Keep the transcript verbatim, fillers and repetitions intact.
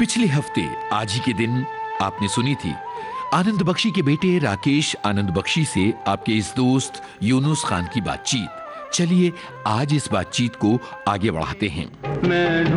पिछले हफ्ते आज ही के दिन आपने सुनी थी आनंद बख्शी के बेटे राकेश आनंद बख्शी से आपके इस दोस्त यूनुस खान की बातचीत। चलिए आज इस बातचीत को आगे बढ़ाते हैं।